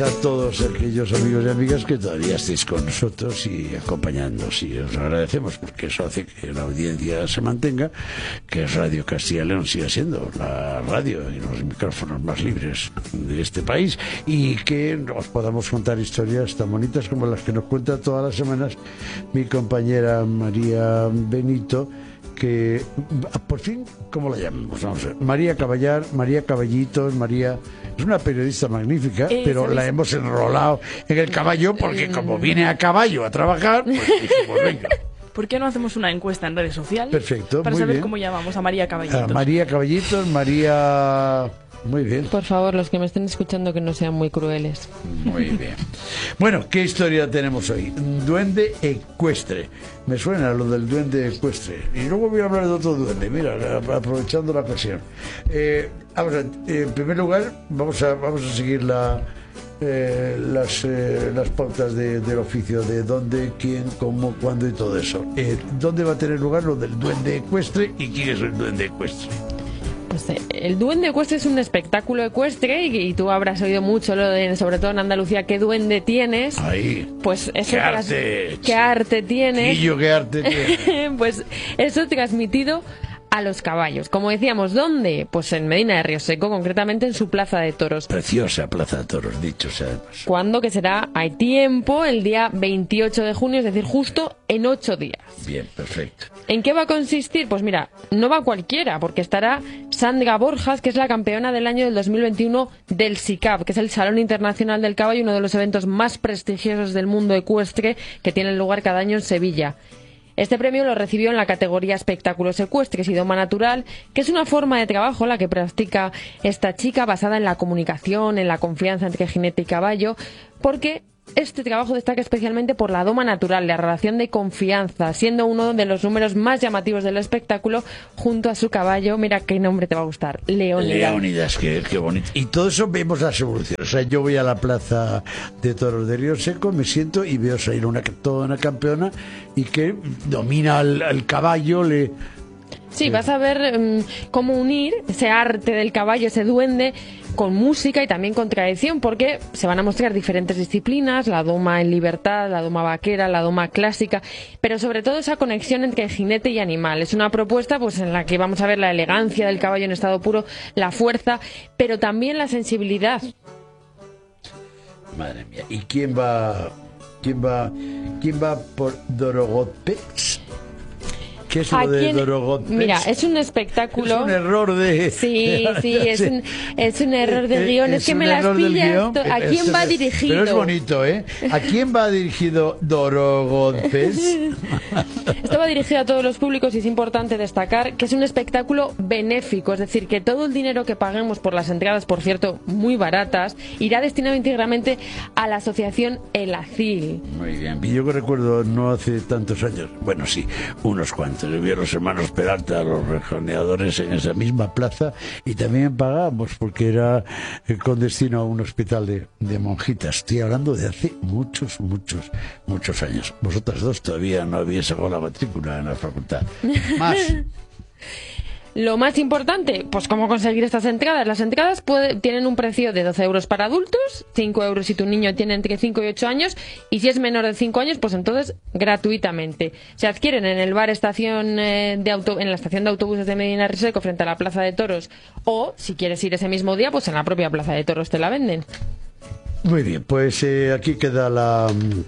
A todos aquellos amigos y amigas que todavía estéis con nosotros y acompañándonos, y os agradecemos porque eso hace que la audiencia se mantenga, que Radio Castilla y León siga siendo la radio y los micrófonos más libres de este país, y que os podamos contar historias tan bonitas como las que nos cuenta todas las semanas mi compañera María Benito, que por fin, ¿cómo la llamamos? Vamos a ver. María Caballar, María Caballitos, María es una periodista magnífica, pero la hemos enrolado en el caballo porque como viene a caballo a trabajar, pues dijimos, venga. ¿Por qué no hacemos una encuesta en redes sociales? Perfecto, para muy saber bien. cómo llamamos a María Caballitos? A María Caballitos, María... Muy bien. Por favor, los que me estén escuchando que no sean muy crueles. Muy bien. Bueno, ¿qué historia tenemos hoy? Duende ecuestre. Me suena lo del duende ecuestre. Y luego voy a hablar de otro duende, mira, aprovechando la ocasión. Vamos a ver, en primer lugar, vamos a seguir las pautas del oficio, de dónde, quién, cómo, cuándo y todo eso. ¿Dónde va a tener lugar lo del duende ecuestre y quién es el duende ecuestre? Pues el duende ecuestre es un espectáculo ecuestre y tú habrás oído mucho lo de, sobre todo en Andalucía, ¿qué duende tienes? Ahí. Pues eso ¿Qué arte tienes? Y yo, ¿qué arte tiene? Pues eso transmitido a los caballos. Como decíamos, ¿dónde? Pues en Medina de Río Seco, concretamente en su plaza de toros. Preciosa plaza de toros, dicho sea de paso. ¿Cuándo? Que será, hay tiempo, el día 28 de junio, es decir, justo en 8 días. Bien, perfecto. ¿En qué va a consistir? Pues mira, no va cualquiera, porque estará Sandra Borjas, que es la campeona del año del 2021 del SICAP, que es el Salón Internacional del Caballo, uno de los eventos más prestigiosos del mundo ecuestre, que tiene lugar cada año en Sevilla. Este premio lo recibió en la categoría espectáculos ecuestres y doma natural, que es una forma de trabajo la que practica esta chica basada en la comunicación, en la confianza entre jinete y caballo, porque este trabajo destaca especialmente por la doma natural, la relación de confianza, siendo uno de los números más llamativos del espectáculo junto a su caballo. Mira qué nombre te va a gustar, Leónidas. Leónidas, qué bonito. Y todo eso vemos las evoluciones. O sea, yo voy a la plaza de toros de Río Seco, me siento y veo salir toda una campeona y que domina al caballo, Sí, vas a ver cómo unir ese arte del caballo, ese duende, con música y también con tradición, porque se van a mostrar diferentes disciplinas, la doma en libertad, la doma vaquera, la doma clásica, pero sobre todo esa conexión entre jinete y animal. Es una propuesta pues en la que vamos a ver la elegancia del caballo en estado puro, la fuerza, pero también la sensibilidad. Madre mía. ¿Y quién va por Dorogopex? ¿Qué es lo de Dorogopex? Mira, es un espectáculo. Es un error de. Sí, es un error de guión. Es que me las pillas. ¿A quién va dirigido? Pero es bonito, ¿eh? ¿A quién va dirigido Dorogopex? Esto va dirigido a todos los públicos y es importante destacar que es un espectáculo benéfico, es decir, que todo el dinero que paguemos por las entradas, por cierto, muy baratas, irá destinado íntegramente a la asociación El Acil. Muy bien. Y yo que recuerdo no hace tantos años, bueno, sí, unos cuantos. Yo vi a los hermanos Peralta, los rejoneadores en esa misma plaza y también pagábamos porque era con destino a un hospital de monjitas. Estoy hablando de hace muchos años. Vosotras dos todavía no habéis sacado la matrícula en la facultad. Más. Lo más importante, pues cómo conseguir estas entradas. Las entradas tienen un precio de 12 euros para adultos, 5 euros si tu niño tiene entre 5 y 8 años, y si es menor de 5 años, pues entonces gratuitamente. Se adquieren en el bar estación en la estación de autobuses de Medina Río frente a la Plaza de Toros, o si quieres ir ese mismo día, pues en la propia Plaza de Toros te la venden. Muy bien, pues aquí queda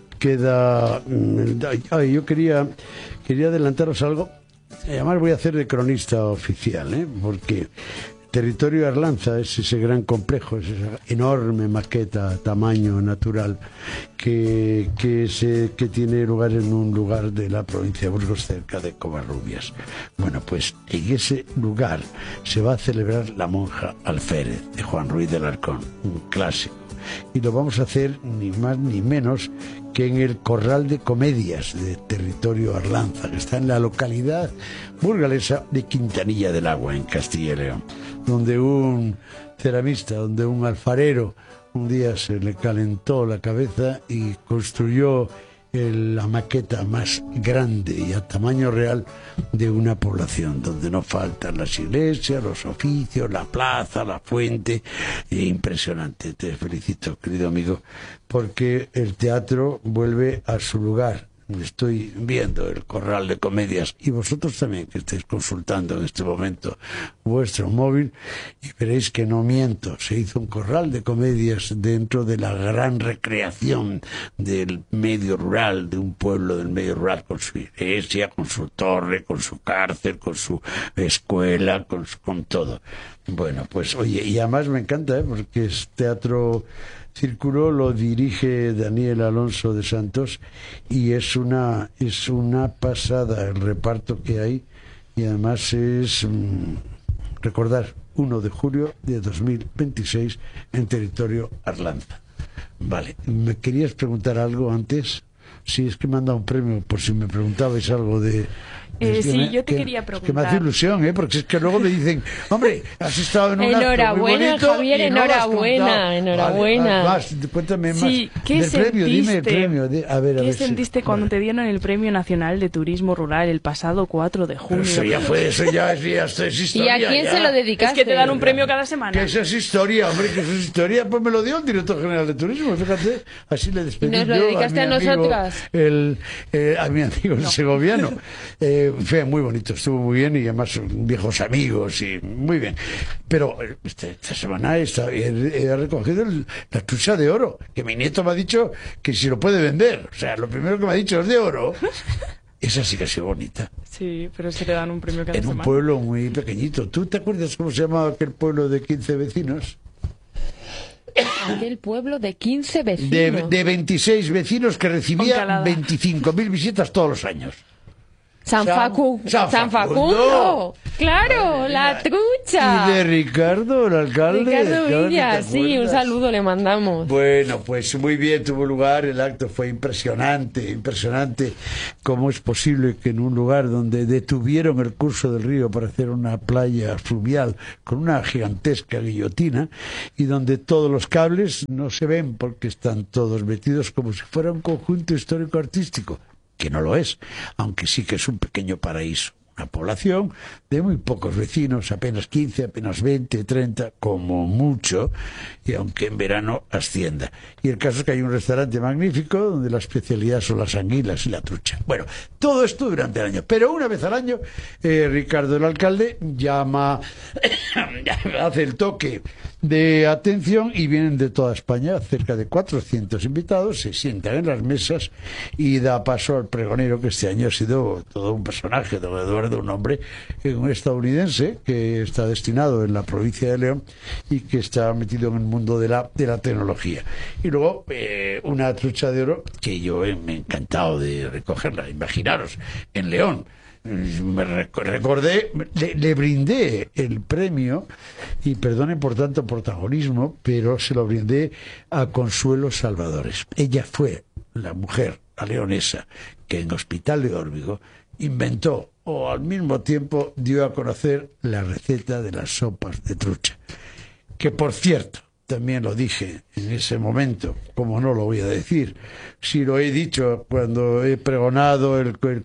yo quería adelantaros algo. Además voy a hacer de cronista oficial, porque Territorio Arlanza es ese gran complejo, es esa enorme maqueta, tamaño natural, que tiene lugar en un lugar de la provincia de Burgos, cerca de Covarrubias. Bueno, pues en ese lugar se va a celebrar la monja alférez de Juan Ruiz del Arcón, un clásico. Y lo vamos a hacer ni más ni menos que en el Corral de Comedias de Territorio Arlanza, que está en la localidad burgalesa de Quintanilla del Agua, en Castilla y León, donde un ceramista, donde un alfarero un día se le calentó la cabeza y construyó la maqueta más grande y a tamaño real de una población, donde no faltan las iglesias, los oficios, la plaza, la fuente. Impresionante. Te felicito, querido amigo, porque el teatro vuelve a su lugar. Estoy viendo el Corral de Comedias, y vosotros también, que estáis consultando en este momento vuestro móvil, y veréis que no miento. Se hizo un Corral de Comedias dentro de la gran recreación del medio rural, de un pueblo del medio rural, con su iglesia, con su torre, con su cárcel, con su escuela, con todo. Bueno, pues oye, y además me encanta, porque es teatro Círculo, lo dirige Daniel Alonso de Santos, y es una pasada el reparto que hay, y además es recordar 1 de julio de 2026 en territorio Arlanza. Vale, ¿me querías preguntar algo antes? Sí, es que me han dado un premio, por si me preguntabais algo de... yo te quería preguntar. Que me hace ilusión, porque es que luego me dicen, hombre, has estado en un acto muy bonito, Javier, enhorabuena. Vale, cuéntame más ¿qué del premio, dime el premio. ¿Qué sentiste cuando te dieron el Premio Nacional de Turismo Rural el pasado 4 de junio? Eso ya es historia. ¿Y a quién se lo dedicaste? Es que te dan un premio cada semana. Que eso es historia, hombre, que eso es historia. Pues me lo dio el director general de Turismo, fíjate, así le despedí. ¿Y nos lo dedicaste a nosotras? A mi amigo el segoviano. Fue muy bonito, estuvo muy bien, y además viejos amigos, y muy bien. Pero esta semana he recogido la trucha de oro, que mi nieto me ha dicho que si lo puede vender. O sea, lo primero que me ha dicho es de oro. Esa sí que ha sido bonita. Sí, pero se te dan un premio cada semana. En un pueblo muy pequeñito. ¿Tú te acuerdas cómo se llamaba aquel pueblo de 15 vecinos? Aquel pueblo de 15 vecinos. De 26 vecinos, que recibía 25.000 visitas todos los años. San Facundo. Claro, la trucha. Y de Ricardo, el alcalde. Ricardo Villa, sí, un saludo le mandamos. Bueno, pues muy bien, tuvo lugar, el acto fue impresionante. ¿Cómo es posible que en un lugar donde detuvieron el curso del río para hacer una playa fluvial con una gigantesca guillotina, y donde todos los cables no se ven porque están todos metidos como si fuera un conjunto histórico-artístico? Que no lo es, aunque sí que es un pequeño paraíso. Una población de muy pocos vecinos, apenas 15, apenas 20, 30, como mucho, y aunque en verano ascienda. Y el caso es que hay un restaurante magnífico donde la especialidad son las anguilas y la trucha. Bueno, todo esto durante el año, pero una vez al año Ricardo, el alcalde, llama, hace el toque de atención, y vienen de toda España cerca de 400 invitados, se sientan en las mesas y da paso al pregonero, que este año ha sido todo un personaje, don Eduardo, un hombre, un estadounidense que está destinado en la provincia de León y que está metido en el mundo de la tecnología. Y luego una trucha de oro que yo me he encantado de recogerla. Imaginaros, en León. Me recordé, le brindé el premio, y perdonen por tanto protagonismo, pero se lo brindé a Consuelo Salvadores. Ella fue la mujer, la leonesa, que en Hospital de Órbigo inventó, o al mismo tiempo dio a conocer, la receta de las sopas de trucha, que por cierto, también lo dije en ese momento, como no lo voy a decir, si lo he dicho cuando he pregonado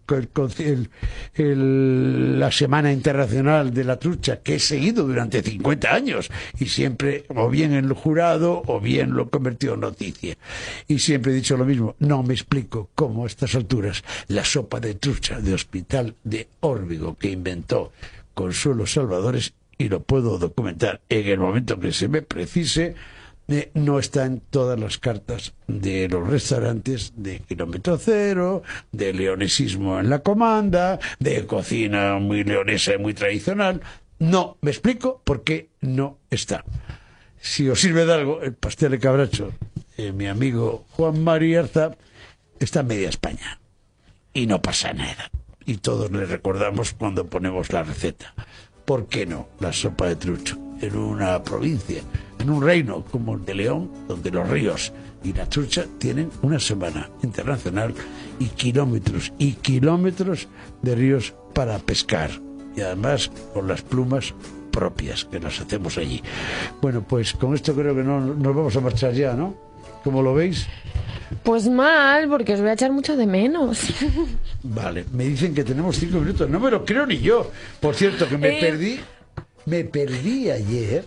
la Semana Internacional de la Trucha, que he seguido durante 50 años, y siempre o bien en el jurado o bien lo he convertido en noticia, y siempre he dicho lo mismo. No me explico cómo a estas alturas la sopa de trucha de Hospital de Órbigo, que inventó Consuelo Salvadores, y lo puedo documentar en el momento que se me precise, no está en todas las cartas de los restaurantes de kilómetro cero, de leonesismo en la comanda, de cocina muy leonesa y muy tradicional. No me explico por qué no está. Si os sirve de algo, el pastel de cabracho, mi amigo Juan María Arza, está en media España, y no pasa nada, y todos le recordamos cuando ponemos la receta. ¿Por qué no la sopa de trucho en una provincia, en un reino como el de León, donde los ríos y la trucha tienen una semana internacional y kilómetros de ríos para pescar, y además con las plumas propias que las hacemos allí? Bueno, pues con esto creo que no nos vamos a marchar ya, ¿no? ¿Cómo lo veis? Pues mal, porque os voy a echar mucho de menos. Vale, me dicen que tenemos 5 minutos. No me lo creo ni yo. Por cierto, que me perdí ayer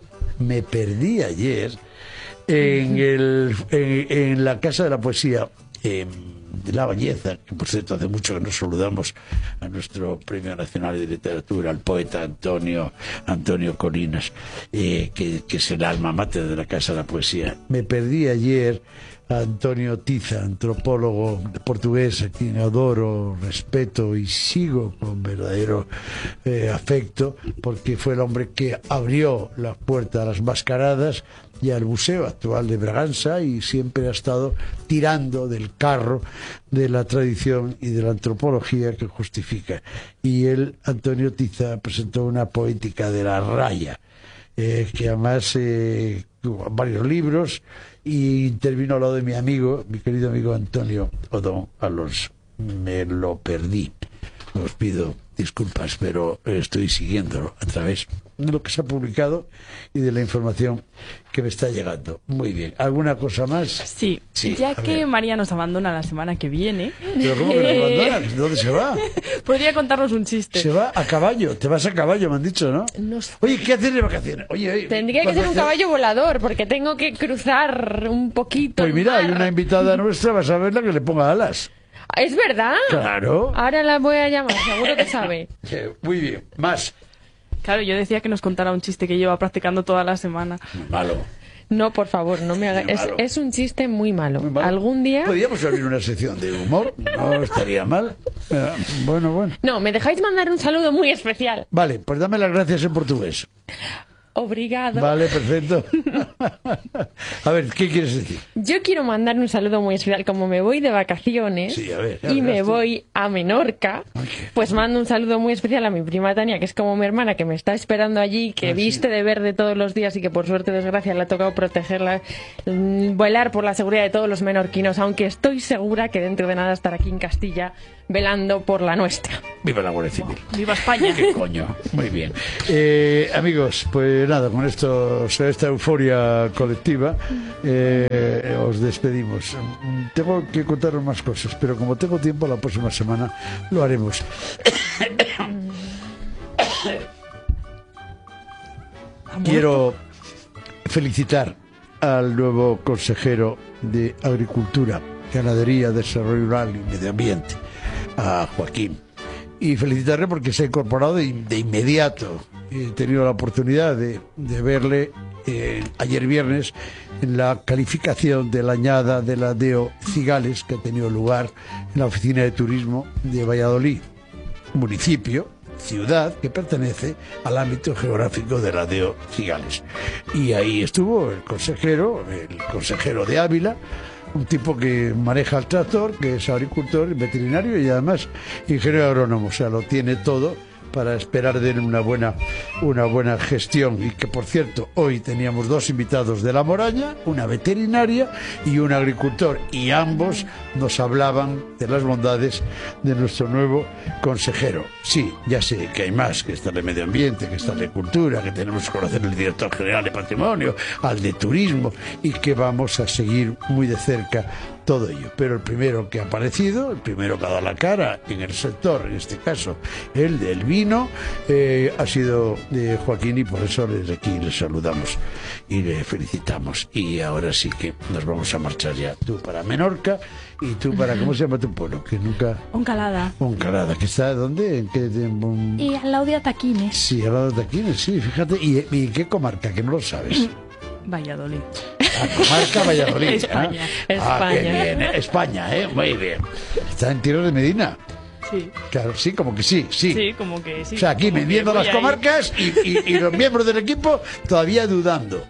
en la Casa de la Poesía de La Bañeza, que por cierto hace mucho que nos saludamos a nuestro Premio Nacional de Literatura, al poeta Antonio Colinas, que es el alma mater de la Casa de la Poesía. Me perdí ayer a Antonio Tiza, antropólogo portugués, a quien adoro, respeto y sigo con verdadero afecto, porque fue el hombre que abrió la puerta a las mascaradas y al Museo actual de Bragança, y siempre ha estado tirando del carro de la tradición y de la antropología que justifica. Y él, Antonio Tiza, presentó una poética de la raya, que además tuvo varios libros, y intervino al lado de mi querido amigo Antonio Odón Alonso. Me lo perdí. Os pido disculpas, pero estoy siguiéndolo a través de lo que se ha publicado y de la información que me está llegando. Muy bien. ¿Alguna cosa más? Sí, ya que María nos abandona la semana que viene... ¿Pero cómo que nos abandona? ¿Dónde se va? Podría contarnos un chiste. Se va a caballo. Te vas a caballo, me han dicho, ¿no? No sé. Oye, ¿qué haces de vacaciones? Oye, tendría que ser un caballo volador, porque tengo que cruzar un poquito. Pues mira, hay una invitada nuestra, vas a verla, que le ponga alas. ¿Es verdad? Claro. Ahora la voy a llamar, seguro que sabe. Muy bien. Más. Claro, yo decía que nos contara un chiste que lleva practicando toda la semana. Malo. No, por favor, no me haga... Es un chiste muy malo. Muy malo. Algún día... Podríamos abrir una sección de humor, no estaría mal. Bueno. No, me dejáis mandar un saludo muy especial. Vale, pues dame las gracias en portugués. Obrigado. Vale, perfecto. A ver, ¿qué quieres decir? Yo quiero mandar un saludo muy especial. Como me voy de vacaciones Sí, a ver, y me tú. voy a Menorca, pues mando un saludo muy especial a mi prima Tania, que es como mi hermana, que me está esperando allí, que viste de verde todos los días y que por suerte, desgracia, le ha tocado protegerla, velar por la seguridad de todos los menorquinos, aunque estoy segura que dentro de nada estará aquí en Castilla velando por la nuestra. Viva la Guardia Civil. ¡Viva España! ¿Qué coño? Muy bien. Amigos, pues nada, con esta euforia colectiva os despedimos. Tengo que contaros más cosas, pero como tengo tiempo, la próxima semana lo haremos. Quiero felicitar al nuevo consejero de Agricultura, Ganadería, Desarrollo Rural y Medio Ambiente, a Joaquín, y felicitarle porque se ha incorporado de inmediato. He tenido la oportunidad de verle ayer viernes en la calificación de la añada de la DEO Cigales, que ha tenido lugar en la Oficina de Turismo de Valladolid, municipio, ciudad que pertenece al ámbito geográfico de la DEO Cigales. Y ahí estuvo el consejero de Ávila, un tipo que maneja el tractor, que es agricultor, veterinario y además ingeniero agrónomo. O sea, lo tiene todo para esperar de él una buena gestión. Y que, por cierto, hoy teníamos 2 invitados de La Moraña, una veterinaria y un agricultor, y ambos nos hablaban de las bondades de nuestro nuevo consejero. Sí, ya sé que hay más, que está el de Medio Ambiente, que está el de Cultura, que tenemos que conocer el director general de Patrimonio, al de Turismo, y que vamos a seguir muy de cerca todo ello. Pero el primero que ha aparecido, el primero que ha dado la cara en el sector, en este caso el del vino, ha sido Joaquín, y por eso desde aquí le saludamos y le felicitamos. Y ahora sí que nos vamos a marchar ya. Tú para Menorca y tú para, ¿cómo se llama tu pueblo? Que nunca... Oncalada. Oncalada, que está ¿dónde? ¿En qué? Y al lado de Ataquines. Sí, al lado de Ataquines, sí, fíjate. ¿Y en qué comarca? Que no lo sabes. Valladolid. Comarca Valladolid. España. España. Qué bien, España, muy bien. Está en Tierra de Medina. Sí. Claro, sí, como que sí. Sí, como que sí. O sea, aquí Como vendiendo que voy las ahí. comarcas y los miembros del equipo todavía dudando.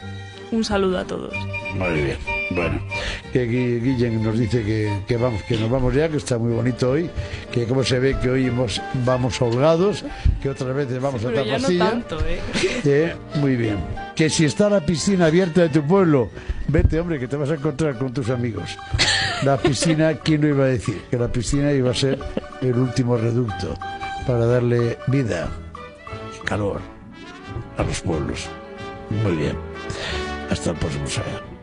Un saludo a todos. Muy bien. Bueno, que Guillén nos dice que nos vamos ya, que está muy bonito hoy, que como se ve que hoy vamos holgados, que otras veces vamos a Pero ya no Tapacilla. tanto, Muy bien. Que si está la piscina abierta de tu pueblo, vete, hombre, que te vas a encontrar con tus amigos. La piscina, ¿quién lo iba a decir? Que la piscina iba a ser el último reducto para darle vida y calor a los pueblos. Muy bien. Hasta el próximo sábado.